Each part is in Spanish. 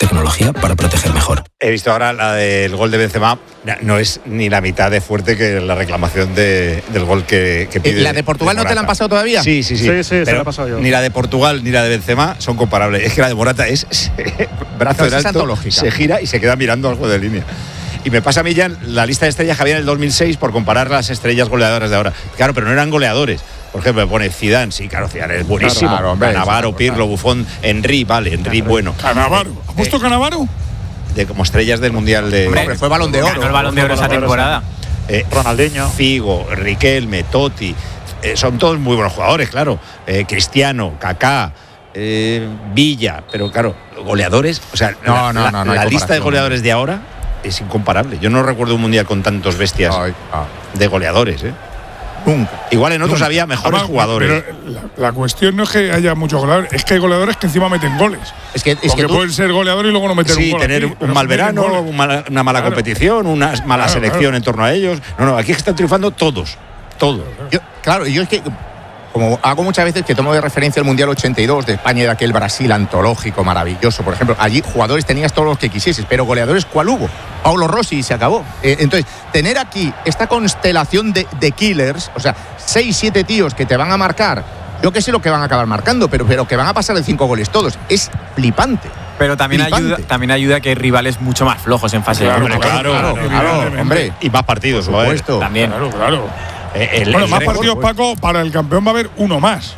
Tecnología para proteger mejor. He visto ahora la del gol de Benzema, no es ni la mitad de fuerte que la reclamación del gol que pide. ¿La de Portugal no te la han pasado todavía? Sí, Sí, se la he pasado yo. Ni la de Portugal ni la de Benzema son comparables. Es que la de Morata es brazo en alto, se gira y se queda mirando al juego de línea. Y me pasa a mí ya la lista de estrellas que había en el 2006 por comparar las estrellas goleadoras de ahora. Claro, pero no eran goleadores. Por ejemplo, me pone Zidane, sí, claro, Zidane es buenísimo. Claro, Cannavaro, Pirlo, Buffon, Henry, vale, Henry bueno. ¿Cannavaro? ¿Ha puesto Cannavaro? Como estrellas del Mundial de... Hombre, fue Balón de Oro. Ganó el Balón de Oro esa temporada. Ronaldinho, Figo, Riquelme, Totti, son todos muy buenos jugadores, claro. Cristiano, Kaká, Villa, pero claro, goleadores, o sea, la lista de goleadores de ahora es incomparable. Yo no recuerdo un Mundial con tantos bestias de goleadores, Nunca. Igual en otros había mejores jugadores. Pero la cuestión no es que haya muchos goleadores, es que hay goleadores que encima meten goles. Es que pueden ser goleadores y luego no meter un gol. Sí, tener un mal verano, una mala competición, una mala selección en torno a ellos. No, aquí están triunfando todos. Yo es que, como hago muchas veces que tomo de referencia el Mundial 82 de España y de aquel Brasil antológico, maravilloso, por ejemplo, allí jugadores tenías todos los que quisieses, pero goleadores, ¿cuál hubo? Paulo Rossi y se acabó. Entonces, tener aquí esta constelación de killers, o sea, 6-7 tíos que te van a marcar, yo que sé lo que van a acabar marcando, pero que van a pasar de 5 goles todos, es flipante. Pero también ayuda que hay rivales mucho más flojos en fase de grupo. Claro, hombre. Y más partidos, por supuesto. También. Claro. Más partidos, Paco, para el campeón va a haber uno más.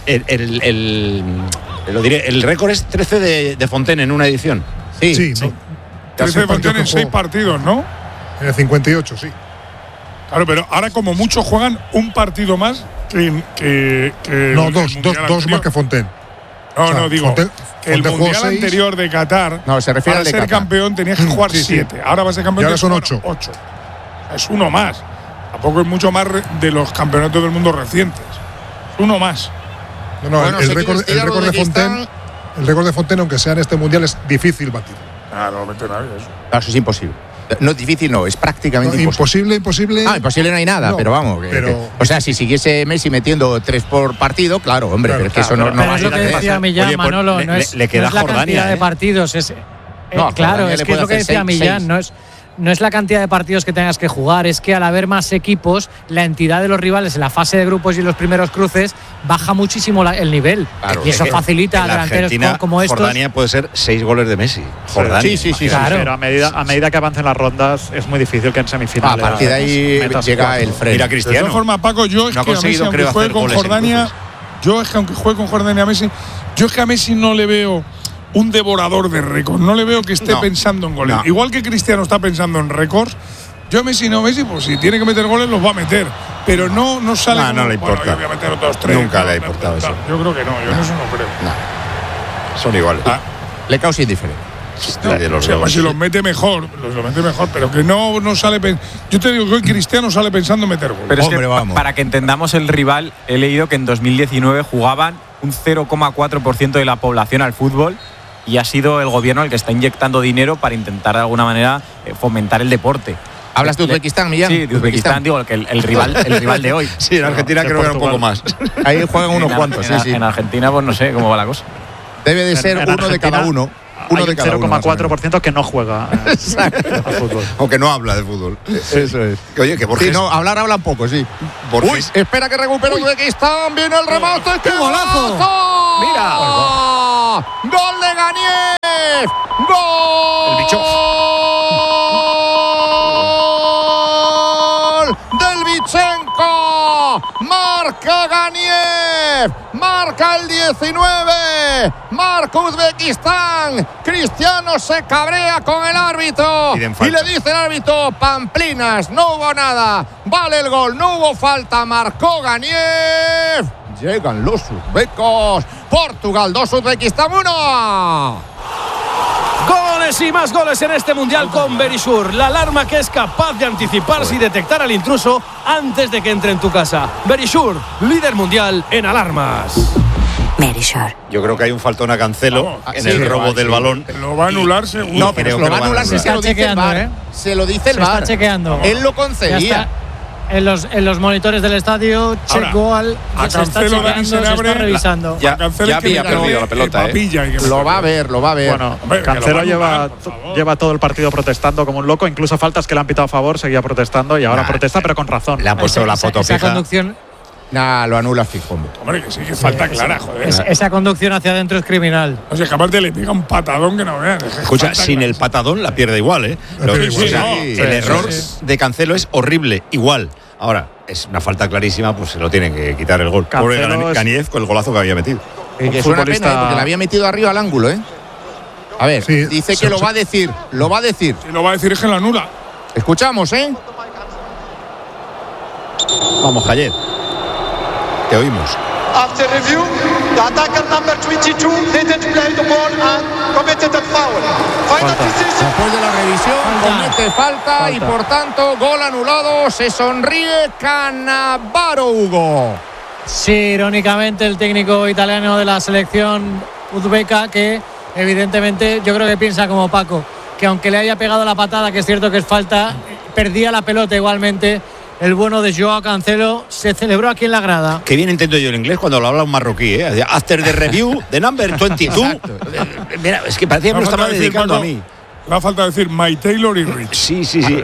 Lo diré, el récord es 13 de Fontaine en una edición. Sí. 13 de Fontaine en 6 partidos, ¿no? 58, sí. Claro, pero ahora como muchos juegan un partido más que no, dos más que Fontaine. Digo que el Mundial anterior de Qatar, se refiere para ser campeón tenías que jugar 7. Ahora va a ser campeón. Y ahora son 8. Es uno más. Tampoco es mucho más de los campeonatos del mundo recientes. Uno más. El récord de Fontaine, aunque sea en este Mundial, es difícil batir. No mete nadie eso. Eso es imposible. No es difícil, no, es prácticamente imposible. Imposible. Imposible no hay nada, pero vamos. O sea, si siguiese Messi metiendo 3 por partido, claro, hombre, pero es que eso no va a ser. Pero es lo que decía Millán, Manolo, no es la cantidad de partidos. Claro, es que es lo que decía Millán, no es la cantidad de partidos que tengas que jugar, es que al haber más equipos, la entidad de los rivales en la fase de grupos y en los primeros cruces baja muchísimo el nivel. Claro, y eso facilita a delanteros como estos. Jordania puede ser 6 goles de Messi. Jordania. Sí, claro. Pero a medida que avancen las rondas es muy difícil que en semifinales. A partir de ahí llega el freno. Mira Cristiano. De todas formas, Paco, yo es que a Messi, aunque juegue con Jordania, yo es que a Messi no le veo un devorador de récords. No le veo que esté pensando en goles. Igual que Cristiano está pensando en récords, yo Messi, pues si tiene que meter goles los va a meter. Pero no sale. No le importa. Yo voy a meter otros 3. Nunca le ha importado eso. Yo creo que no. Yo en eso no creo. Son iguales. Le causa indiferente. Si los mete mejor, pero que no sale. Yo te digo que hoy Cristiano sale pensando en meter goles. Pero es que para que entendamos el rival, he leído que en 2019 jugaban un 0,4% de la población al fútbol. Y ha sido el gobierno el que está inyectando dinero para intentar de alguna manera fomentar el deporte. ¿Hablas de Uzbekistán, Millán? Sí, de Uzbekistán, digo, que el rival de hoy. Sí, en Argentina creo que era un poco más. Ahí juegan unos cuantos, sí. En Argentina, pues no sé cómo va la cosa. Debe de ser uno de cada uno. Hay un 0,4% que no juega al fútbol. O que no habla de fútbol. Eso es. Oye, que Borges… Sí, hablan poco, sí. Borges. Uy, espera que recupere Uzbekistán. Viene el remate. ¡Qué golazo! ¡Mira! ¡Gol de Ganiev! ¡Gol! El bicho. ¡Del Vichenko! ¡Marca Ganiev! ¡Marca el 19! ¡Marca Uzbekistán! Cristiano se cabrea con el árbitro y le dice el árbitro: Pamplinas, no hubo nada, vale el gol, no hubo falta, marcó Ganiev. Llegan los uzbecos. Portugal 2, Uzbekistán 1. Goles y más goles en este Mundial con Verisure, la alarma que es capaz de anticiparse y detectar al intruso antes de que entre en tu casa. Verisure, líder mundial en alarmas. Verisure. Yo creo que hay un faltón a Cancelo en el robo del balón. Lo va a anular seguro. No, pero lo va a anular, se lo dice el VAR. Se lo dice el VAR. Está chequeando. Él lo concedía. en los monitores del estadio. Check goal. Se está chequeando, se está revisando. Ya había perdido la pelota. Lo va a ver. Bueno, Cancelo lleva todo el partido protestando como un loco. Incluso faltas que le han pitado a favor, seguía protestando y ahora protesta, pero con razón. Le han puesto la foto fija. Esa conducción. Lo anula fijo. Hombre, que sí, que falta clara, joder. Esa conducción hacia adentro es criminal. O sea, que aparte le pega un patadón que no vean. Escucha, sin el patadón la pierde igual, ¿eh? El error de Cancelo es horrible, igual. Ahora, es una falta clarísima, pues se lo tienen que quitar el gol. Pobre Ganiev con el golazo que había metido. Es una pena, porque le había metido arriba al ángulo, ¿eh? A ver, dice que lo va a decir. Si lo va a decir es que lo anula. Escuchamos, ¿eh? Vamos, Javier. Te oímos. After review, the attacker number 22 didn't play the ball and committed a foul. Final decision. Después de la revisión, comete falta y por tanto, gol anulado. Se sonríe Cannavaro, Hugo. Sí, irónicamente el técnico italiano de la selección uzbeca, que evidentemente yo creo que piensa como Paco, que aunque le haya pegado la patada, que es cierto que es falta, perdía la pelota igualmente. El bueno de Joao Cancelo se celebró aquí en la grada. Qué bien entiendo yo el inglés cuando lo habla un marroquí, ¿eh? After the review, the number 22. Mira, es que parecía que me lo estaba dedicando a mí. Da falta decir My Taylor y Rich. Sí.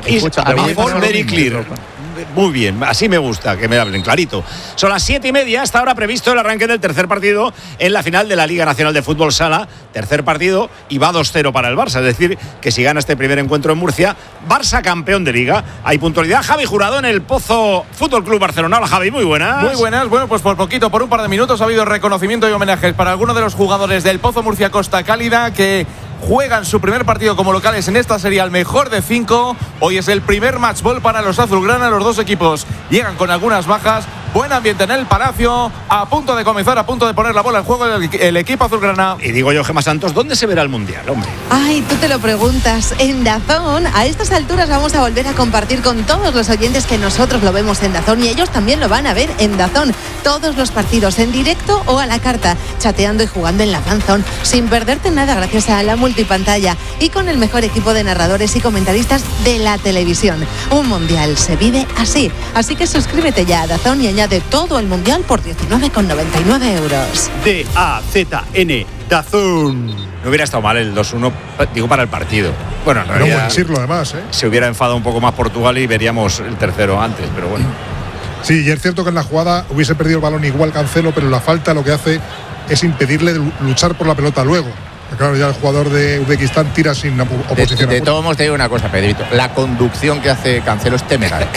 Very clear. Muy bien, así me gusta que me hablen clarito. Son las 7:30, hasta ahora previsto el arranque del tercer partido en la final de la Liga Nacional de Fútbol Sala. Tercer partido y va 2-0 para el Barça. Es decir, que si gana este primer encuentro en Murcia, Barça campeón de Liga. Hay puntualidad. Javi Jurado en el Pozo Fútbol Club Barcelona. Hola, Javi, muy buenas. Muy buenas. Bueno, pues por poquito, por un par de minutos ha habido reconocimiento y homenajes para algunos de los jugadores del Pozo Murcia Costa Cálida que juegan su primer partido como locales en esta serie al mejor de 5. Hoy es el primer match ball para los azulgrana. Los dos equipos llegan con algunas bajas. Buen ambiente en el Palacio. A punto de comenzar, a punto de poner la bola en juego el equipo azulgrana. Y digo yo, Gemma Santos, ¿dónde se verá el Mundial, hombre? Ay, tú te lo preguntas. En DAZN, a estas alturas vamos a volver a compartir con todos los oyentes que nosotros lo vemos en DAZN y ellos también lo van a ver en DAZN. Todos los partidos en directo o a la carta, chateando y jugando en la FanZone, sin perderte nada gracias a la multipantalla y con el mejor equipo de narradores y comentaristas de la televisión. Un Mundial se vive así. Así que suscríbete ya a DAZN y añade todo el Mundial por 19,99 euros. DAZN, DAZN. No hubiera estado mal el 2-1, digo, para el partido. Bueno, en realidad, no buen siglo además, ¿eh? Se hubiera enfadado un poco más Portugal y veríamos el tercero antes, pero bueno. Sí, y es cierto que en la jugada hubiese perdido el balón igual Cancelo, pero la falta lo que hace es impedirle luchar por la pelota luego. Claro, ya el jugador de Uzbekistán tira sin oposición. De todos modos, te digo una cosa, Pedrito. La conducción que hace Cancelo es temeraria.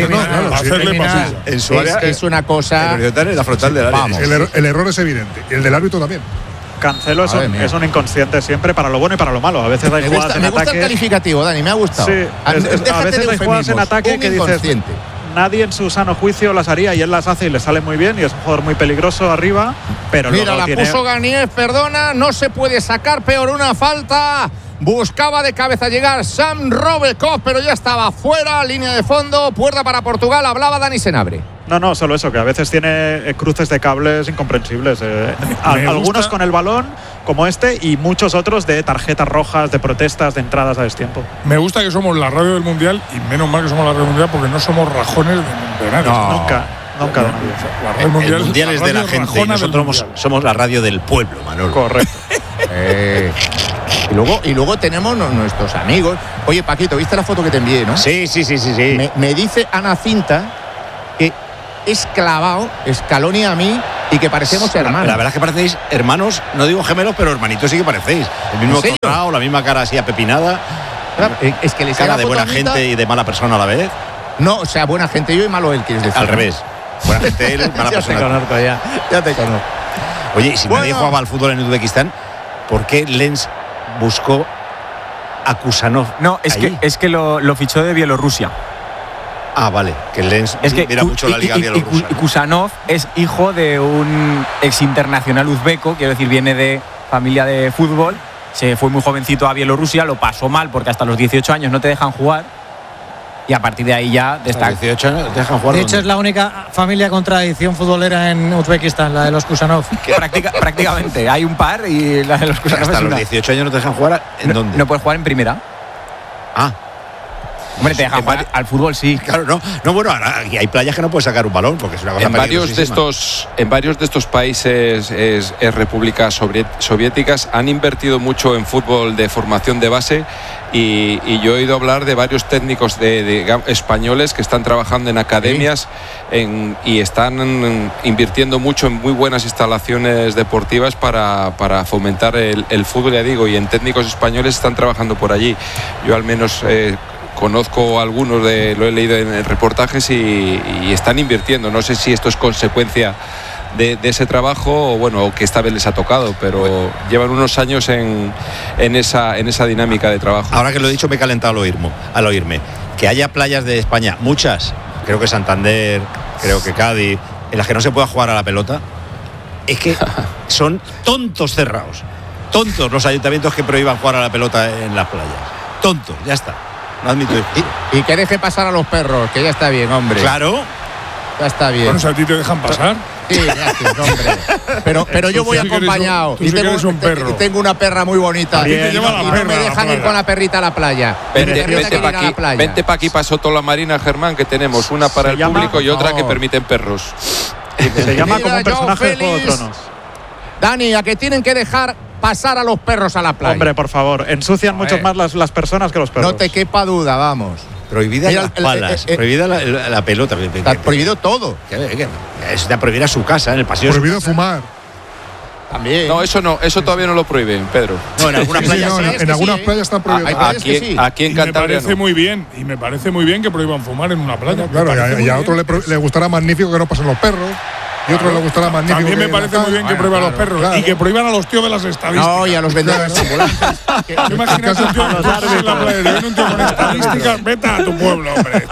En su área es una cosa. La frontal del área. Vamos. El error es evidente. Y el del árbitro también. Cancelo es un inconsciente siempre, para lo bueno y para lo malo. A veces hay jugadas en ataque. Me gusta el calificativo, Dani, me ha gustado. Sí, a veces hay jugadas en ataque que dices, nadie en su sano juicio las haría y él las hace y le sale muy bien y es un jugador muy peligroso arriba, pero mira, la tiene... puso Ganiev, perdona, no se puede sacar, peor una falta. Buscaba de cabeza llegar Sam Robekov, pero ya estaba fuera, línea de fondo, puerta para Portugal, hablaba Dani Senabre. No, solo eso, que a veces tiene cruces de cables incomprensibles. Algunos con el balón, como este, y muchos otros de tarjetas rojas, de protestas, de entradas a destiempo. Me gusta que somos la radio del Mundial, y menos mal que somos la radio del Mundial, porque no somos rajones de nadie. No, nunca de nadie. El Mundial es de la gente y nosotros somos la radio del pueblo, Manolo. Correcto. Y luego tenemos nuestros amigos. Oye, Paquito, ¿viste la foto que te envié, no? Sí. Me dice Ana Cinta que es clavado Scaloni a mí y que parecemos hermanos. La verdad es que parecéis hermanos, no digo gemelos, pero hermanitos sí que parecéis. El mismo torrao, la misma cara así apepinada. Es que le cara de buena gente y de mala persona a la vez. No, o sea, buena gente yo y malo él, quieres decir. Al revés. Buena gente él, mala persona. Ya te conozco. Oye, si nadie jugaba al fútbol en Uzbekistán, ¿por qué Lens buscó a Kusanov? No, es que lo fichó de Bielorrusia. Ah, vale, que Lens mira mucho la Liga Bielorrusa. Y Kusanov es hijo de un ex internacional uzbeco, quiero decir, viene de familia de fútbol. Se fue muy jovencito a Bielorrusia, lo pasó mal porque hasta los 18 años no te dejan jugar. Y a partir de ahí ya destaca. 18 años te dejan jugar. De hecho, es la única familia con tradición futbolera en Uzbekistán, la de los Kusanov. Prácticamente. Hay un par y la de los Kusanov. Hasta los 18 años no te dejan jugar. ¿En dónde? No puedes jugar en primera. Ah. Hombre, te deja jugar al fútbol, sí. Claro, no, bueno, hay playas que no puedes sacar un balón porque es una cosa en varios de estos países repúblicas soviéticas han invertido mucho en fútbol de formación de base y yo he oído hablar de varios técnicos españoles que están trabajando en academias y están invirtiendo mucho en muy buenas instalaciones deportivas para fomentar el fútbol, ya digo, y en técnicos españoles están trabajando por allí. Yo al menos conozco algunos, lo he leído en reportajes y están invirtiendo. No sé si esto es consecuencia de ese trabajo o que esta vez les ha tocado, pero llevan unos años en esa dinámica de trabajo. Ahora que lo he dicho me he calentado al oírme. Que haya playas de España, muchas, creo que Santander, creo que Cádiz, en las que no se pueda jugar a la pelota, es que son tontos cerrados. Tontos los ayuntamientos que prohíban jugar a la pelota en las playas. Tontos, ya está. No admito. Y que deje pasar a los perros, que ya está bien, hombre. Claro. Ya está bien. Bueno, si a ti te dejan pasar. Sí, gracias, hombre. Pero yo voy acompañado. Tú un perro. Tengo una perra muy bonita. Y no me dejan ir con la perrita a la playa. Vente para aquí, para Soto la Marina, Germán, que tenemos una para el público y otra que permiten perros. Se llama como un personaje de Juego de Tronos. Dani, a que tienen que dejar pasar a los perros a la playa. Hombre, por favor, ensucian mucho más las personas que los perros. No te quepa duda, vamos. Prohibida las palas, prohibida la pelota. Está prohibido todo. Está prohibida su casa, en el pasillo. Prohibido fumar. También. No, eso todavía no lo prohíben, Pedro. No, en algunas playas en algunas playas están prohibidas. Aquí en Cantabria me parece muy bien que prohíban fumar en una playa. Claro, y a otro le gustará magnífico que no pasen los perros. Y otro le gustará magnífico. También me parece muy bien que prohíban a los perros. Claro. Y que prohíban a los tíos de las estadísticas. No, y a los vendedores ambulantes. Imagínate un tío en la playa, un tío con estadísticas, vete a tu pueblo, hombre.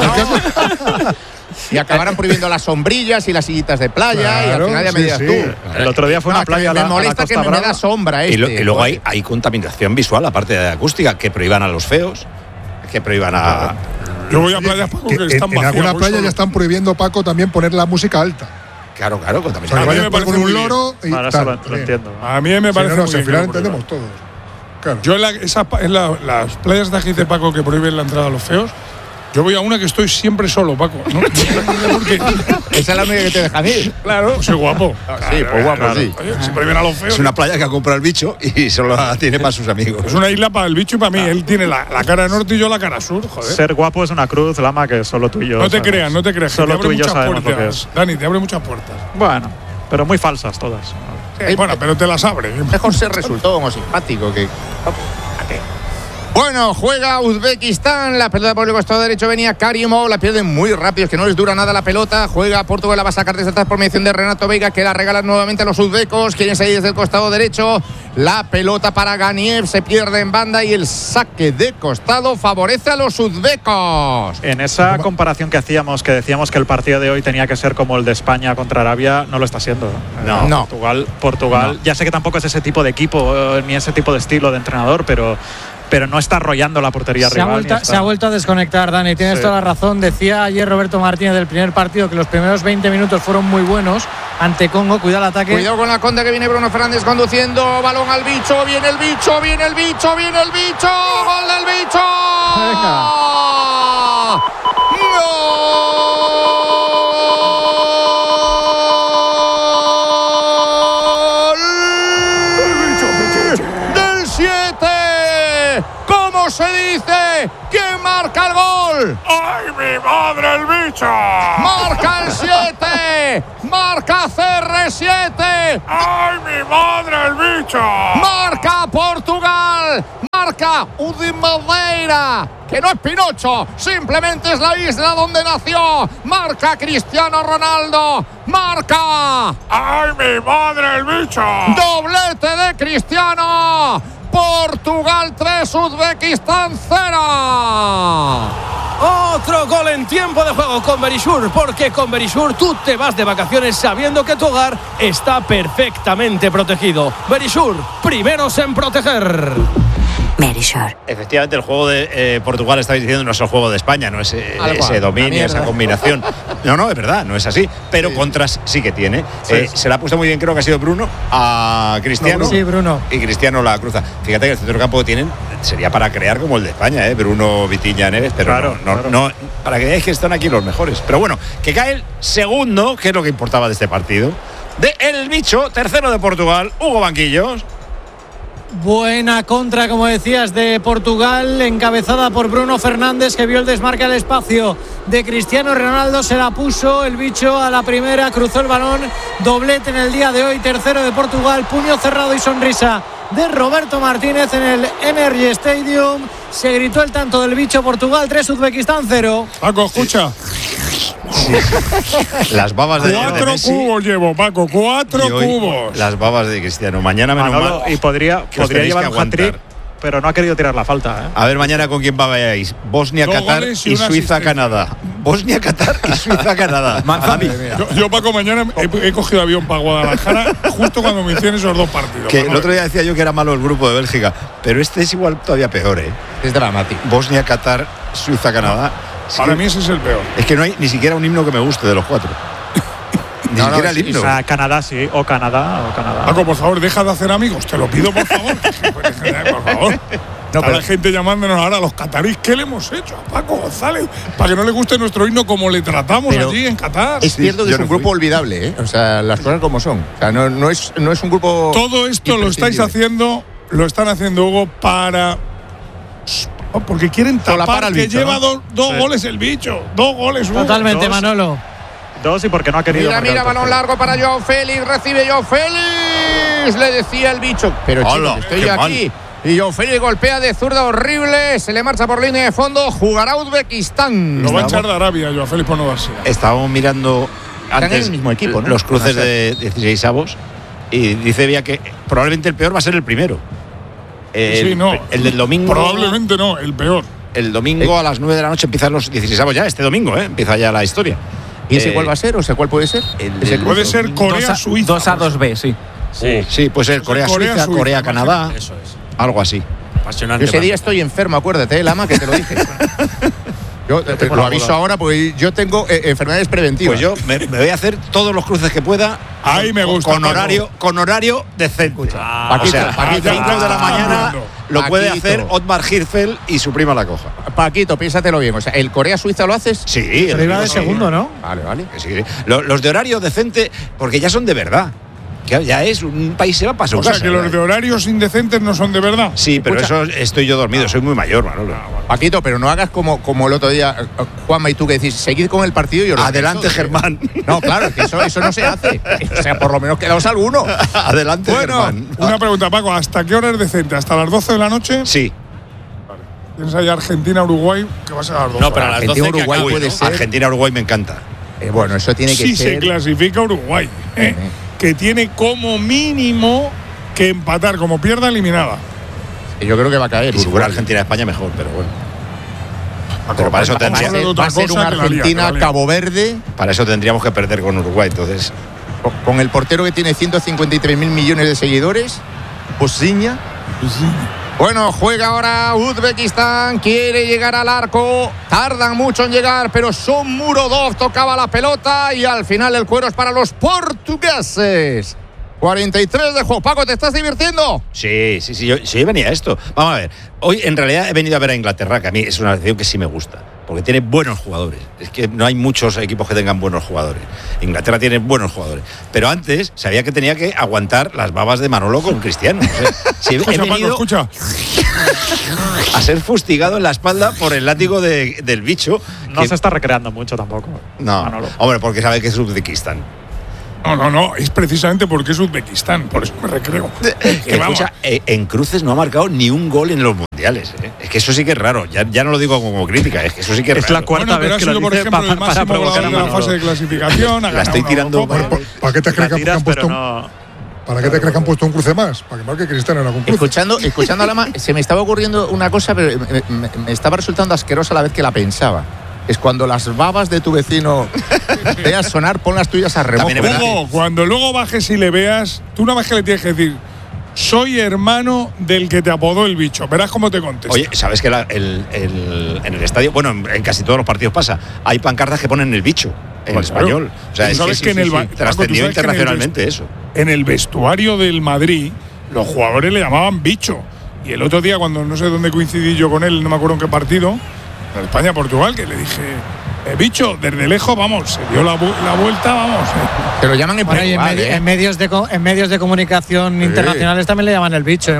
Y acabarán prohibiendo las sombrillas y las sillitas de playa, y al final ya me dirás tú. El otro día fue una playa. Me molesta que me da sombra. Y luego hay contaminación visual, aparte de acústica, que prohíban a los feos, que prohíban a. Yo voy a playas, Paco, que están vacías. En alguna playa ya están prohibiendo, Paco, también poner la música alta. Claro, contaminación. O sea, que vayas con un loro y tal. Lo entiendo. A mí me parece muy bien. Al final entendemos todos. Claro. Yo en las playas de aquí de Paco que prohíben la entrada a los feos, yo voy a una que estoy siempre solo, Paco. ¿No? Esa es la única que te dejan ir. Claro. Pues soy guapo. Sí, pues guapo, sí. Oye, si prohíben a los feos. Es una playa que ha comprado el bicho y solo la tiene para sus amigos. Es una isla para el bicho y para mí. Él tiene la cara norte y yo la cara sur, joder. Ser guapo es una cruz, Lama, que solo tú y yo. No te creas. Solo tú y yo sabemos lo que es. Dani, te abre muchas puertas. Bueno, pero muy falsas todas. Sí, bueno, pero te las abre. Mejor ser resultado como simpático que. Bueno, juega Uzbekistán, la pelota por el costado derecho venía Karimov, la pierden muy rápido, es que no les dura nada la pelota, juega Portugal, la va a sacar desde atrás por mediación de Renato Veiga, que la regalan nuevamente a los uzbecos, quieren salir desde el costado derecho, la pelota para Ganiev, se pierde en banda y el saque de costado favorece a los uzbecos. En esa comparación que hacíamos, que decíamos que el partido de hoy tenía que ser como el de España contra Arabia, no lo está siendo. No. Portugal, ya sé que tampoco es ese tipo de equipo, ni ese tipo de estilo de entrenador, pero no está arrollando la portería rival. Se ha vuelto a desconectar, Dani. Tienes toda la razón. Decía ayer Roberto Martínez del primer partido que los primeros 20 minutos fueron muy buenos ante Congo. Cuidado el ataque. Cuidado con la contra que viene Bruno Fernández conduciendo. Balón al bicho. Viene el bicho. Viene el bicho. Viene el bicho. ¡Gol del bicho! Venga. Se dice, ¿quién marca el gol? ¡Ay, mi madre, el bicho! Marca el 7, marca CR7. ¡Ay, mi madre, el bicho! Marca Portugal, marca Udi Madeira, que no es Pinocho, simplemente es la isla donde nació. Marca Cristiano Ronaldo, marca. ¡Ay, mi madre, el bicho! Doblete de Cristiano. Portugal 3, Uzbekistán 0. Otro gol en tiempo de juego con Berisur, porque con Berisur tú te vas de vacaciones sabiendo que tu hogar está perfectamente protegido. Berisur, primeros en proteger. Berisur. Efectivamente, el juego de Portugal, estáis diciendo, no es el juego de España, no es ese dominio, esa combinación. No, es verdad, no es así. Pero contras sí que tiene. Se la ha puesto muy bien, creo que ha sido Bruno, a Cristiano. Sí, Bruno. Y Cristiano la cruza. Fíjate que el centrocampo tienen sería para crear como el de España, Bruno, Vitinha, Neves, pero claro, no, para que veáis que están aquí los mejores. Pero bueno, que cae el segundo, que es lo que importaba de este partido, de El Bicho, tercero de Portugal, Hugo Banquillos. Buena contra, como decías, de Portugal, encabezada por Bruno Fernández, que vio el desmarque al espacio de Cristiano Ronaldo, se la puso el Bicho a la primera, cruzó el balón, doblete en el día de hoy, tercero de Portugal, puño cerrado y sonrisa de Roberto Martínez en el Energy Stadium. Se gritó el tanto del Bicho. Portugal 3, Uzbekistán 0. Paco, escucha. Sí. Las babas de 4 cubos llevo, Paco, 4 cubos. Las babas de Cristiano. Mañana menos mal. Y podría llevar un hat-trick, pero no ha querido tirar la falta. A ver mañana con quién vayáis. Bosnia, Qatar y Suiza, Canadá. Bosnia, Qatar y Suiza, Canadá. Yo, Paco, mañana he cogido avión para Guadalajara justo cuando me hicieron esos 2 partidos. Que el otro día decía yo que era malo el grupo de Bélgica, pero este es igual todavía peor, Es dramático. Bosnia, Qatar, Suiza, Canadá. Para mí ese es el peor. Es que no hay ni siquiera un himno que me guste de los 4. Ni siquiera el himno. O sea, Canadá sí, o Canadá. Paco, por favor, deja de hacer amigos. Te lo pido, por favor. Por favor. No, pero la gente llamándonos ahora a los catarís. ¿Qué le hemos hecho a Paco González? Para que no le guste nuestro himno como le tratamos allí en Qatar. Es cierto que es un grupo olvidable, O sea, las cosas como son. O sea, no es un grupo. Todo esto lo están haciendo, Hugo, porque quieren tapar al Bicho, que lleva dos goles el Bicho. 2 goles. Totalmente, Manolo. 2 y porque no ha querido. Mira, balón largo para Joao Félix. Recibe Joao Félix. Le decía el Bicho. Pero chicos, estoy aquí. Y Joao Félix golpea de zurda horrible. Se le marcha por línea de fondo. Jugará Uzbekistán. Lo va a echar de Arabia, Joao Félix, por no darse. Estábamos mirando antes en el mismo equipo, ¿no? Los cruces de 16avos. Y dice Bea que probablemente el peor va a ser el primero. El del domingo. Probablemente no, el peor. El domingo a las 9 de la noche empiezan los 16avos ya. Este domingo, empieza ya la historia. ¿Y ese cuál va a ser? O sea, ¿cuál puede ser? Puede ser Corea-Suiza. 2-2B, sí. Sí, puede ser Corea-Suiza, Corea-Canadá. Eso es. Algo así. Apasionante. Yo ese día estoy enfermo, acuérdate, Lama, que te lo dije. Yo te lo aviso ahora porque yo tengo enfermedades preventivas. Pues yo me voy a hacer todos los cruces que pueda. Ahí me gusta. Con horario decente. Paquito, o sea, a las 5 de la mañana lo puede hacer Otmar Hirfeld y su prima la coja. Paquito, piénsatelo bien. O sea, ¿el Corea-Suiza lo haces? Sí. Pero iba de segundo, ¿no? Vale. Sí. Los de horario decente, porque ya son de verdad. Que ya es un país se va para su casa. O sea, que los de horarios indecentes no son de verdad. Sí, pero eso estoy yo dormido, soy muy mayor, Manolo. Paquito, pero no hagas como el otro día, Juanma y tú, que decís, seguid con el partido y adelante, Germán. No, claro, que eso no se hace. O sea, por lo menos quedaos alguno. Adelante, Germán. Una pregunta, Paco, ¿hasta qué hora es decente? ¿Hasta las 12 de la noche? Sí. Vale. Piensa ya Argentina-Uruguay, que va a ser a las 12. No, pero a las 12 Uruguay puede ser. Argentina-Uruguay me encanta. Bueno, eso tiene que ser. Si se clasifica Uruguay. Que tiene como mínimo que empatar, como pierda eliminada. Yo creo que va a caer. Y si fuera Argentina-España mejor, pero bueno. Pero para eso va a ser una Argentina-Cabo Verde. Para eso tendríamos que perder con Uruguay, entonces. Con el portero que tiene 153.000 millones de seguidores, Bosnia. Bueno, juega ahora Uzbekistán, quiere llegar al arco, tardan mucho en llegar, pero Son Murodov tocaba la pelota y al final el cuero es para los portugueses. 43 de juego. Paco, ¿te estás divirtiendo? Sí, yo venía a esto. Vamos a ver, hoy en realidad he venido a ver a Inglaterra, que a mí es una selección que sí me gusta, porque tiene buenos jugadores. Es que no hay muchos equipos que tengan buenos jugadores. Inglaterra tiene buenos jugadores. Pero antes sabía que tenía que aguantar las babas de Manolo con Cristiano. O sea, si he venido a ser fustigado en la espalda por el látigo del Bicho. No se está recreando mucho tampoco. No, Manolo. Hombre, porque sabe que es Uzbekistán. No, es precisamente porque es Uzbekistán, por eso me recreo. Escucha, en cruces no ha marcado ni un gol en los mundiales. Es que eso sí que es raro. Ya no lo digo como crítica, es que eso sí que es raro. Es la cuarta vez que lo dice para provocar en la fase de clasificación. La estoy tirando. ¿Para qué te crees que han puesto ¿Para qué te crees que han puesto un cruce más? Para que marque Cristiano en algún cruce. Escuchando a Lama, se me estaba ocurriendo una cosa, pero me estaba resultando asquerosa a la vez que la pensaba. Es cuando las babas de tu vecino veas sonar, pon las tuyas a remojo. Hugo, cuando luego bajes y le veas, tú nada más que le tienes que decir: soy hermano del que te apodó el Bicho. Verás cómo te contesta. Oye, ¿sabes que en el estadio, bueno, en casi todos los partidos pasa, hay pancartas que ponen el Bicho en español? O sea, sabes que en el trascendió internacionalmente eso. En el vestuario del Madrid, los jugadores le llamaban Bicho. Y el otro día, cuando no sé dónde coincidí yo con él, no me acuerdo en qué partido, en España-Portugal, que le dije, bicho, desde lejos, vamos, se dio la vuelta, vamos. Te lo llaman en Portugal, en medios de comunicación internacionales también le llaman el bicho.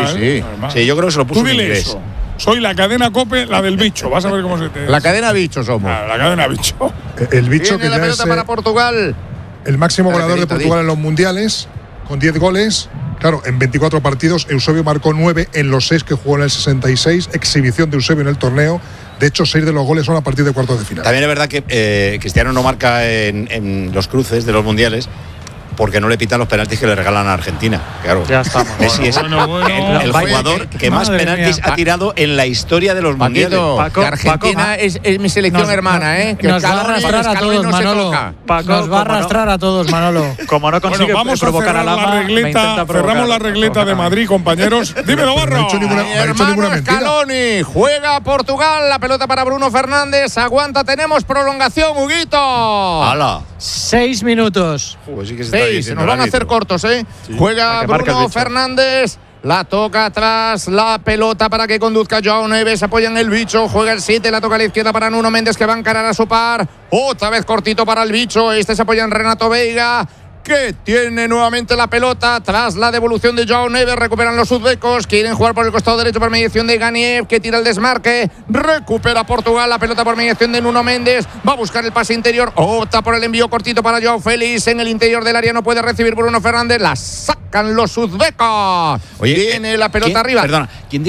Sí, yo creo que se lo puso en inglés. Eso. Soy la cadena COPE, la del bicho. Vas a ver cómo se te... La cadena bicho somos. La cadena bicho. El bicho que la ya pelota es para Portugal. El máximo goleador de Portugal en los mundiales, con 10 goles. Claro, en 24 partidos, Eusebio marcó 9 en los 6 que jugó en el 66. Exhibición de Eusebio en el torneo. De hecho, 6 de los goles son a partir de cuartos de final. También es verdad que Cristiano no marca en los cruces de los mundiales porque no le pitan los penaltis que le regalan a Argentina. Claro. Ya estamos. Messi es el jugador que más penaltis ha tirado en la historia de los mundiales. Paco, que Argentina es mi selección hermana, ¿eh? Que nos va a arrastrar a todos, Manolo. Nos va a arrastrar a todos, Manolo. Como no consigue provocar a Lama, cerramos la regleta de Madrid, compañeros. Dímelo, Barro. No hermano Scaloni, juega Portugal, la pelota para Bruno Fernández. Aguanta, tenemos prolongación, Huguito. ¡Hala! 6 minutos. Joder, sí que se nos van a hacer cortos, ¿eh? Sí. Juega Bruno Fernández. La toca atrás, la pelota para que conduzca Joao Neves. Apoya en el bicho, juega el 7, la toca a la izquierda para Nuno Méndez, que va a encarar a su par. Otra vez cortito para el bicho. Este se apoya en Renato Veiga, que tiene nuevamente la pelota tras la devolución de Joao Neves. Recuperan los uzbecos, quieren jugar por el costado derecho por mediación de Ganiev, que tira el desmarque. Recupera Portugal la pelota por mediación de Nuno Méndez, va a buscar el pase interior, opta por el envío cortito para Joao Félix. En el interior del área no puede recibir Bruno Fernández, la sacan los uzbecos. Oye, tiene la pelota arriba. Perdona,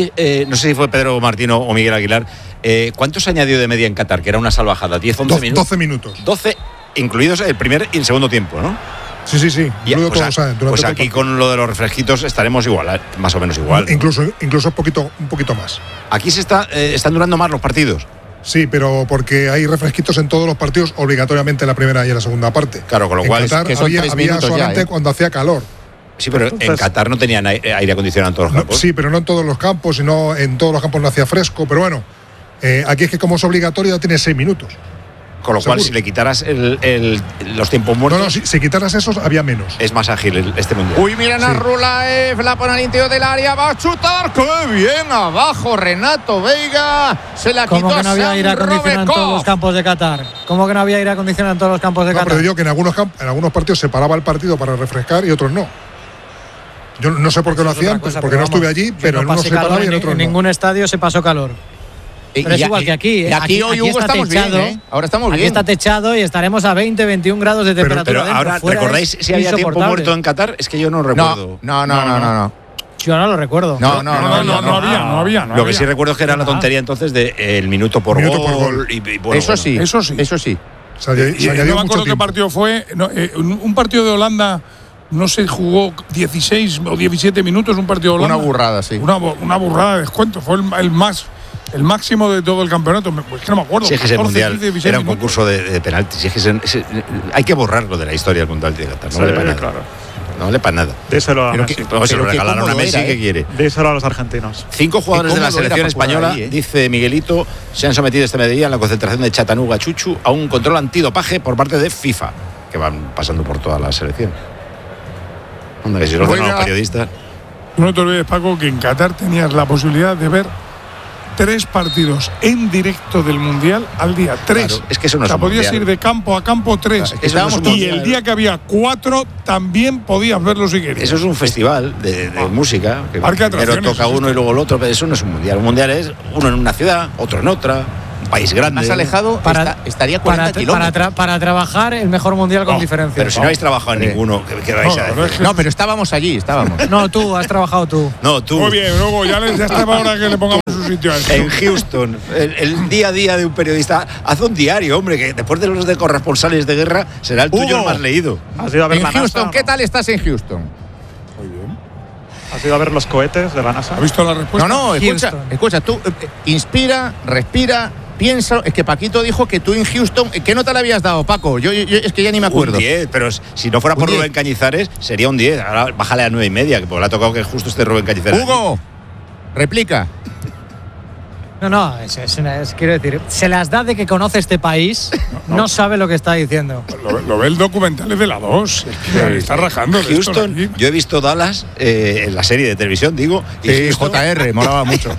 no sé si fue Pedro Martino o Miguel Aguilar. ¿Cuánto se añadió de media en Qatar? Que era una salvajada, 10-11 minutos. 12 minutos. 12, incluidos el primer y el segundo tiempo, ¿no? Sí. Pues aquí con lo de los refresquitos estaremos igual, más o menos igual. Incluso un poquito más. Aquí están durando más los partidos. Sí, pero porque hay refresquitos en todos los partidos, obligatoriamente en la primera y en la segunda parte. Claro, con lo cual Qatar que son había solamente cuando hacía calor. Sí, pero en Qatar no tenían aire acondicionado en todos los campos. Sí, pero no en todos los campos, sino en todos los campos no hacía fresco. Pero bueno, aquí es que como es obligatorio ya tiene 6 minutos. Con lo cual, si le quitaras los tiempos muertos… No, si quitaras esos, había menos. Es más ágil este mundial. Uy, miren a Rulaev, la pone al interior del área, va a chutar. ¡Qué bien! Abajo Renato Veiga, se la quitó. ¿Cómo que no había aire acondicionado en todos los campos de Qatar? ¿Cómo que no había aire acondicionado en todos los campos de Qatar? Pero digo que en algunos partidos se paraba el partido para refrescar y otros no. Yo no sé por qué lo hacían, porque no estuve allí, pero en unos se paraba y en otros no. En ningún estadio se pasó calor. Pero es igual que aquí. Aquí hoy, Hugo, estamos techado, bien, ¿eh? Ahora estamos bien. Aquí está techado y estaremos a 20, 21 grados de temperatura. Pero ahora, ¿recordáis si había tiempo muerto en Qatar? Es que yo no recuerdo. No. Yo no lo recuerdo. No había. Lo que sí recuerdo es que era la tontería entonces del minuto por gol. Y bueno, eso sí. O sea, no me acuerdo qué partido fue. Un partido de Holanda no se jugó 16 o 17 minutos, un partido de Holanda. Una burrada, sí. Una burrada de descuento. Fue el máximo de todo el campeonato. Pues que no me acuerdo. Si es que ese mundial era un concurso de penaltis. Si es que hay que borrarlo de la historia del mundial de Qatar. No vale para nada. Claro. No vale para nada. Déselo a Messi. Si lo regalaron a Messi, ¿qué quiere? Déselo a los argentinos. 5 jugadores de la selección española, dice Miguelito, se han sometido este mediodía en la concentración de Chattanooga Chuchu a un control antidopaje por parte de FIFA, que van pasando por toda la selección. Anda, que si lo ordenan los periodistas. No te olvides, Paco, que en Qatar tenías la posibilidad de ver 3 partidos en directo del Mundial al día. 3. Claro, es que eso no es un podías mundial. Ir de campo a campo 3. Claro, es y el día que había 4 también podías verlo si querías. Eso es un festival de música. Que primero toca uno y luego el otro, pero eso no es un mundial. Un mundial es uno en una ciudad, otro en otra. País grande. Más alejado estaría 40 kilómetros. Para trabajar el mejor mundial con diferencia. Pero si no habéis trabajado en ninguno, ¿qué vais a decir? No, pero estábamos allí, No, tú, has trabajado tú. No, tú. Muy bien, luego ya estaba ahora que le pongamos su sitio a esto. En Houston, el día a día de un periodista, haz un diario, hombre, que después de los de corresponsales de guerra será el tuyo el más leído. ¿Has ido a ver en Houston, ¿qué tal estás en Houston? Muy bien. ¿Has ido a ver los cohetes de la NASA? ¿Has visto la respuesta? No, escucha, tú inspira, respira. Piensa, es que Paquito dijo que tú en Houston, ¿qué nota le habías dado, Paco? Yo es que ya ni me acuerdo. Un 10, pero si no fuera por Rubén Cañizares, sería un 10. Ahora bájale a 9,5, que le ha tocado que justo esté Rubén Cañizares. Hugo, replica. No, quiero decir, se las da de que conoce este país, no sabe lo que está diciendo. Lo ve el documental de la 2, está rajando. Houston, yo he visto Dallas en la serie de televisión, digo. Y JR, molaba mucho.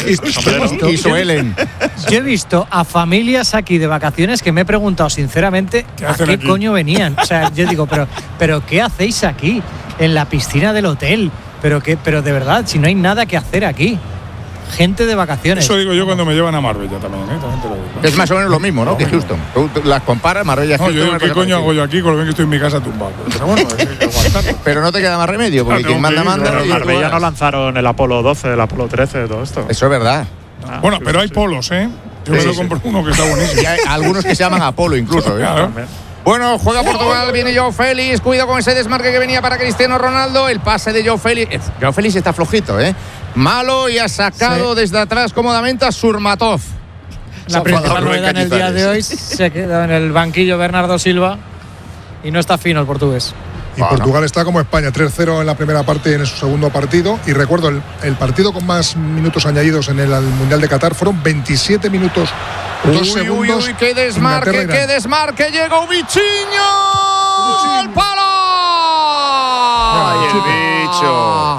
Y Suelen. Yo he visto a familias aquí de vacaciones que me he preguntado sinceramente ¿a qué coño venían? O sea, yo digo, pero ¿qué hacéis aquí? En la piscina del hotel. Pero de verdad, si no hay nada que hacer aquí. Gente de vacaciones. Eso digo yo cuando me llevan a Marbella también, también te lo digo. Es más o menos lo mismo, ¿no? Que Houston. Tú las comparas, Marbella, Houston. Yo digo, ¿qué coño hago yo aquí con lo bien que estoy en mi casa tumbado? Pero bueno, hay que aguantarlo. Pero no te queda más remedio, porque quien manda. En Marbella no lanzaron el Apolo 12, el Apolo 13, todo esto. Eso es verdad. Bueno, pero hay polos, ¿eh? Yo me lo compro uno que está buenísimo. Y hay algunos que se llaman Apolo incluso, ¿eh? Claro. Bueno, juega Portugal, viene Joao Félix, cuidado con ese desmarque que venía para Cristiano Ronaldo, el pase de Joao Félix. Joao Félix está flojito, malo, y ha sacado desde atrás cómodamente a Surmatov. La principal novedad en el día de hoy se ha quedado en el banquillo Bernardo Silva y no está fino el portugués. Y Portugal está como España, 3-0 en la primera parte en su segundo partido. Y recuerdo, el partido con más minutos añadidos en el Mundial de Qatar fueron 27 minutos, 2 segundos. Uy, qué desmarque, llega Vichiño. ¡El palo! ¡Ay, el bicho!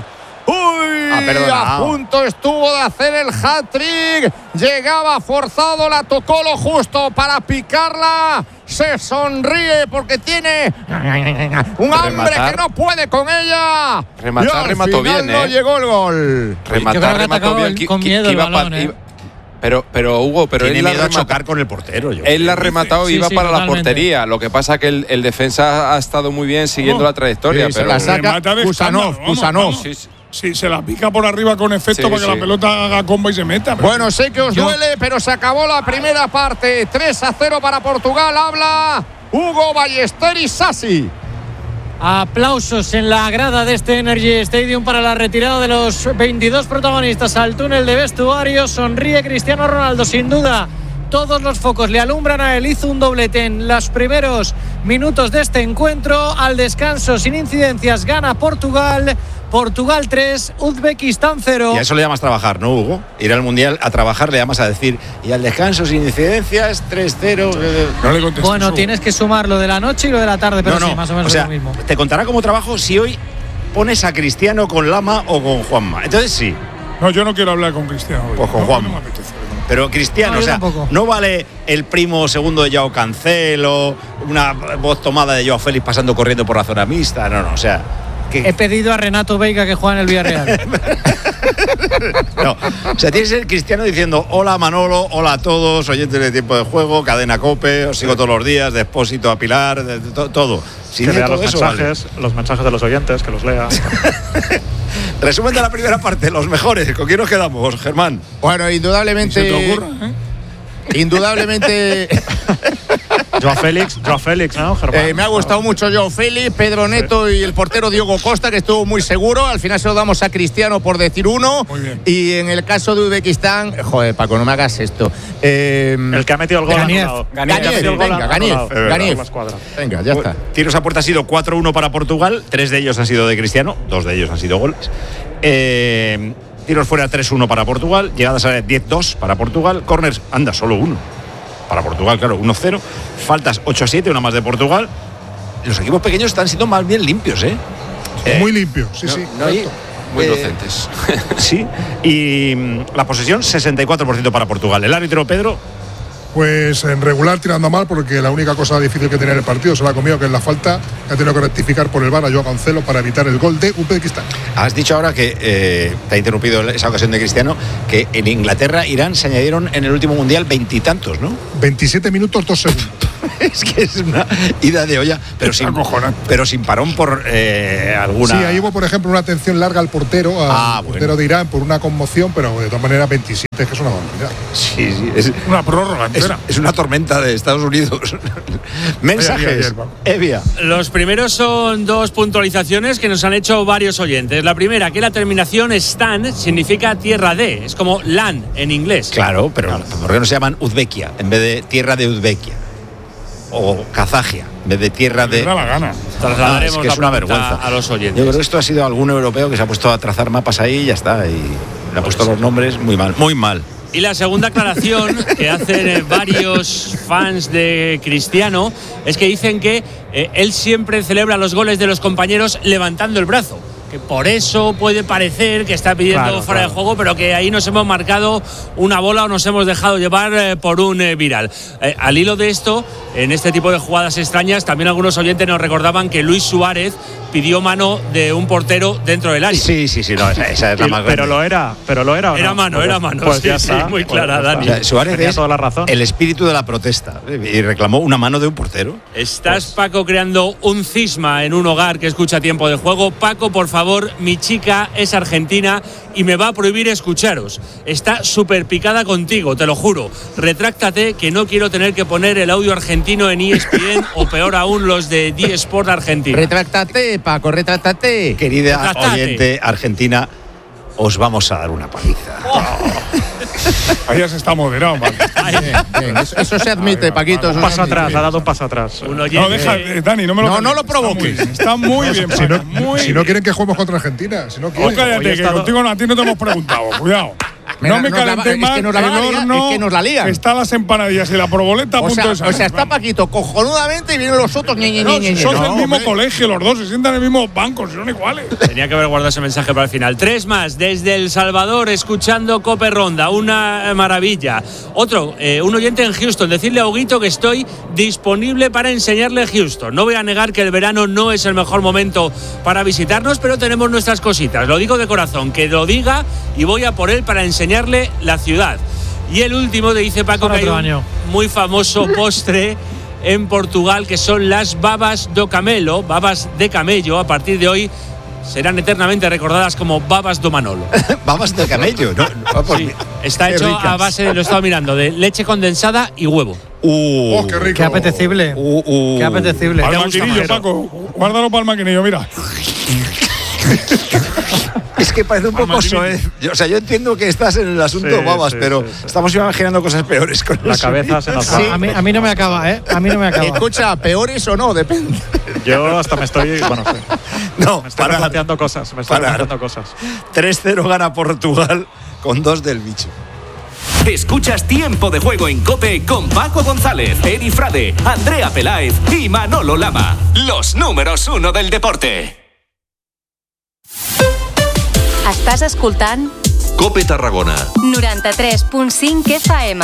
A punto estuvo de hacer el hat-trick. Llegaba forzado, la tocó lo justo para picarla. Se sonríe porque tiene un hambre que no puede con ella. Remató bien, no llegó el gol. Remató bien. Con miedo el balón, Pero Hugo, tiene miedo a chocar con el portero. Él la ha rematado y iba para la portería. Lo que pasa que el defensa ha estado muy bien siguiendo la trayectoria. Pero la saca Kusanov. Sí, se la pica por arriba con efecto para que la pelota haga combo y se meta. Bueno, sé que os duele, pero se acabó la primera parte. 3-0 para Portugal. Habla Hugo Ballesteros Sassi. Aplausos en la grada de este Energy Stadium para la retirada de los 22 protagonistas al túnel de vestuario. Sonríe Cristiano Ronaldo, sin duda. Todos los focos le alumbran a él. Hizo un doblete en los primeros minutos de este encuentro. Al descanso, sin incidencias, gana Portugal. Portugal 3, Uzbekistán 0. Y a eso le llamas trabajar, ¿no, Hugo? Ir al Mundial a trabajar le llamas a decir, y al descanso sin incidencias, 3-0. No le contestes. Bueno, tienes que sumar lo de la noche y lo de la tarde, pero sí, más o menos es lo mismo. Te contará como trabajo si hoy pones a Cristiano con Lama o con Juanma. Entonces sí. No, yo no quiero hablar con Cristiano hoy. Pues con Juanma. No me apetece. Pero Cristiano, no vale el primo segundo de Joao Cancelo, una voz tomada de Joao Félix pasando corriendo por la zona mixta. No, He pedido a Renato Veiga que juegue en el Villarreal. No, tiene que ser Cristiano diciendo hola Manolo, hola a todos, oyentes de Tiempo de Juego, Cadena COPE, os sigo todos los días, de Expósito a Pilar, todo. Que lea los mensajes de los oyentes, que los lea. Resumen de la primera parte, los mejores. ¿Con quién nos quedamos, Germán? Bueno, indudablemente. ¿Se te ocurra, Indudablemente. Joao Félix, ¿no, Germán? Me ha gustado mucho Joao Félix, Pedro Neto y el portero Diogo Costa, que estuvo muy seguro. Al final se lo damos a Cristiano por decir uno. Muy bien. Y en el caso de Uzbekistán, joder, Paco, no me hagas esto. El que ha metido el gol. Ganiev. Venga, ya está. Tiros a puerta ha sido 4-1 para Portugal. 3 de ellos han sido de Cristiano, 2 de ellos han sido goles. Tiros fuera 3-1 para Portugal. Llegadas a 10-2 para Portugal. Corners, solo uno para Portugal, claro, 1-0. Faltas 8-7, una más de Portugal. Los equipos pequeños están siendo más bien limpios, Muy limpios, sí. Muy inocentes. Sí. Y la posesión, 64% para Portugal. El árbitro, Pedro. Pues en regular tirando a mal, porque la única cosa difícil que tenía en el partido se la ha comido, que es la falta que ha tenido que rectificar por el VAR a Joao Cancelo para evitar el gol de Uzbekistán. Has dicho ahora que te ha interrumpido esa ocasión de Cristiano, que en Inglaterra, Irán se añadieron en el último mundial 20 y tantos, ¿no? 27 minutos, 2 segundos. Es que es una ida de olla, pero sin parón por alguna. Sí, ahí hubo, por ejemplo, una atención larga al portero, portero de Irán por una conmoción, pero de todas maneras 27, es que es una barbaridad. Sí, es una prórroga entera. Es una tormenta de Estados Unidos. Mensajes, Evia. Los primeros son 2 puntualizaciones que nos han hecho varios oyentes. La primera, que la terminación Stan significa tierra de, es como land en inglés. Claro, pero ¿por qué no se llaman Uzbekia en vez de tierra de Uzbekia? O Kazakia, en vez de tierra de. Me da la gana. Trasladaremos es una vergüenza a los oyentes. Yo creo que esto ha sido algún europeo que se ha puesto a trazar mapas ahí y ya está. Y le ha puesto los nombres muy mal. Y la segunda aclaración que hacen varios fans de Cristiano es que dicen que él siempre celebra los goles de los compañeros levantando el brazo. Que por eso puede parecer que está pidiendo fuera de juego, pero que ahí nos hemos marcado una bola o nos hemos dejado llevar por un viral. Al hilo de esto, en este tipo de jugadas extrañas, también algunos oyentes nos recordaban que Luis Suárez pidió mano de un portero dentro del área. Sí, no, esa es la más grande. Pero lo era ¿o no? Era mano. Pues sí, ya está. Sí, muy clara, Dani. O sea, Suárez tenía es toda la razón. El espíritu de la protesta y reclamó una mano de un portero. Estás, Paco, creando un cisma en un hogar que escucha Tiempo de Juego. Paco, por favor, mi chica es argentina y me va a prohibir escucharos. Está súper picada contigo, te lo juro. Retráctate, que no quiero tener que poner el audio argentino en ESPN o peor aún los de D-Sport Argentina. Retráctate, Paco, retráctate. Querida oyente argentina, os vamos a dar una paliza. Ahí ya se está moderado, ¿vale? Bien. Eso se admite, Paquito. Un paso atrás, ha dado un paso atrás. No, deja, Dani, no me lo No lo provoques. Está muy bien. Si no quieren que juguemos contra Argentina, si no quieren. Cállate, que contigo a ti no te hemos preguntado. Cuidado. No me calenté más. Es que nos la lían. Está las empanadillas y la proboleta a punto de salir. O sea, está Paquito cojonudamente y vienen los otros. Son del mismo colegio los dos, se sientan en el mismo banco, son iguales. Tenía que haber guardado ese mensaje para el final. 3 más desde El Salvador, escuchando Cope Ronda, una maravilla. Otro, un oyente en Houston, decirle a Huguito que estoy disponible para enseñarle Houston. No voy a negar que el verano no es el mejor momento para visitarnos, pero tenemos nuestras cositas. Lo digo de corazón, que lo diga y voy a por él para enseñarle la ciudad. Y el último, te dice Paco, que hay un muy famoso postre en Portugal, que son las babas do camelo, babas de camello. A partir de hoy serán eternamente recordadas como babas do Manolo. Babas de camello, ¿no? Sí, está hecho ricas. A base, lo he estado mirando, de leche condensada y huevo. Qué rico. Qué apetecible. Qué apetecible. Al maquinillo, Paco. Guárdalo para el maquinillo, mira. Es que parece un poco soez. O sea, yo entiendo que estás en el asunto babas, pero estamos imaginando cosas peores con la cabeza. Se nos va. A mí no me acaba, ¿eh? A mí no me acaba. Escucha, peores o no, depende. Yo hasta me estoy. Bueno, sí. No, me estoy replanteando cosas. 3-0 gana Portugal con 2 del bicho. Escuchas Tiempo de Juego en COPE con Paco González, Eri Frade, Andrea Peláez y Manolo Lama. Los números 1 del deporte. Estàs escoltant COPE Tarragona 93.5 FM.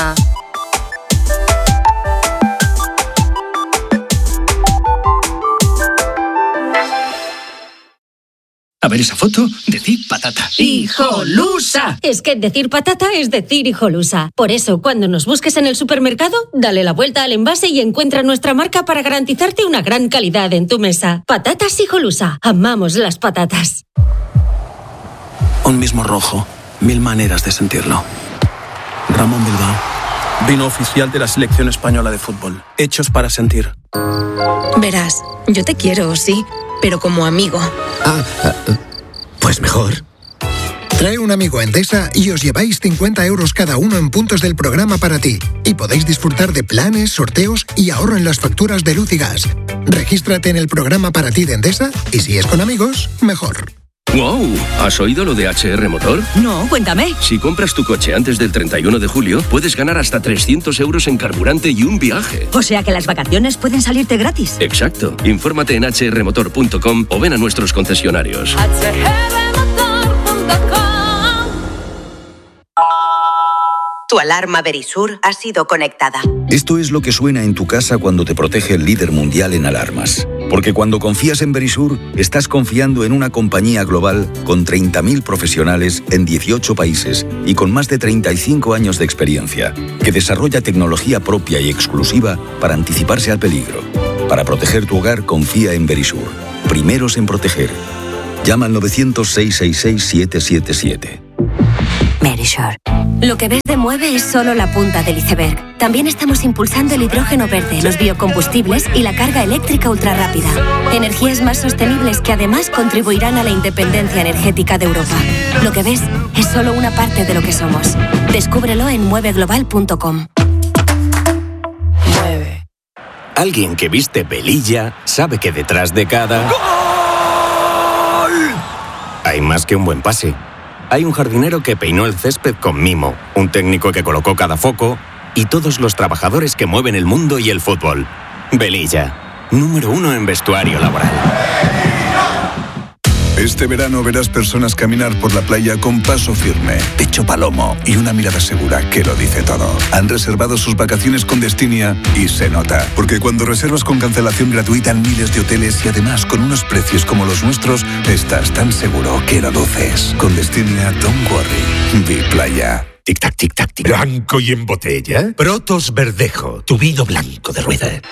A ver esa foto, decir patata. ¡Hijolusa! Es que decir patata es decir hijolusa. Por eso, cuando nos busques en el supermercado, dale la vuelta al envase y encuentra nuestra marca para garantizarte una gran calidad en tu mesa. Patatas Hijolusa. Amamos las patatas. Un mismo rojo, 1000 maneras de sentirlo. Ramón Bilbao, vino oficial de la selección española de fútbol. Hechos para sentir. Verás, yo te quiero, sí, pero como amigo. Pues mejor. Trae un amigo a Endesa y os lleváis 50 euros cada uno en puntos del programa para ti. Y podéis disfrutar de planes, sorteos y ahorro en las facturas de luz y gas. Regístrate en el programa para ti de Endesa y si es con amigos, mejor. ¡Wow! ¿Has oído lo de HR Motor? No, cuéntame. Si compras tu coche antes del 31 de julio, puedes ganar hasta 300 euros en carburante y un viaje. O sea que las vacaciones pueden salirte gratis. Exacto. Infórmate en hrmotor.com o ven a nuestros concesionarios. Tu alarma Verisur ha sido conectada. Esto es lo que suena en tu casa cuando te protege el líder mundial en alarmas. Porque cuando confías en Verisur, estás confiando en una compañía global con 30.000 profesionales en 18 países y con más de 35 años de experiencia, que desarrolla tecnología propia y exclusiva para anticiparse al peligro. Para proteger tu hogar, confía en Verisur. Primeros en proteger. Llama al 900-666-777. Verisur. Lo que ves de Mueve es solo la punta del iceberg. También estamos impulsando el hidrógeno verde, los biocombustibles y la carga eléctrica ultrarrápida. Energías más sostenibles que además contribuirán a la independencia energética de Europa. Lo que ves es solo una parte de lo que somos. Descúbrelo en mueveglobal.com. Mueve. Alguien que viste velilla sabe que detrás de cada... ¡Gol! Hay más que un buen pase. hay un jardinero que peinó el césped con mimo, un técnico que colocó cada foco y todos los trabajadores que mueven el mundo y el fútbol. Velilla, número 1 en vestuario laboral. Este verano verás personas caminar por la playa con paso firme, pecho palomo y una mirada segura que lo dice todo. Han reservado sus vacaciones con Destinia y se nota, porque cuando reservas con cancelación gratuita en miles de hoteles y además con unos precios como los nuestros, estás tan seguro que lo duces. Con Destinia, don't worry. Vi playa. Tic-tac, tic-tac, tic. ¿Blanco y en botella? Protos Verdejo, tu vino blanco de rueda.